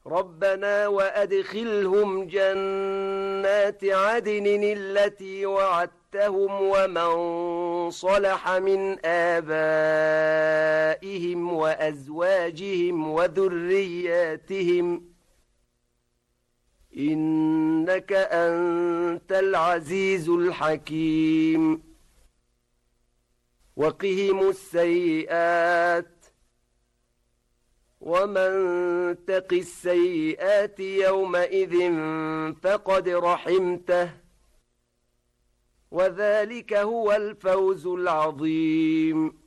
ربنا وأدخلهم جنات عدن التي وعدتهم ومن صلح من آبائهم وأزواجهم وذرياتهم إنك أنت العزيز الحكيم وقهم السيئات ومن تق السيئات يومئذ فقد رحمته وذلك هو الفوز العظيم.